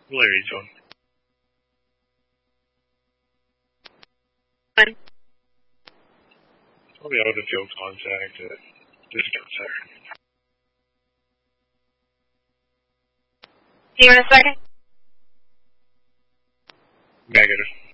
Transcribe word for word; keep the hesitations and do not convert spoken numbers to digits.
Larry's on. Fine. I'll be able to field contact at discount Saturday. See you in a second. Negative.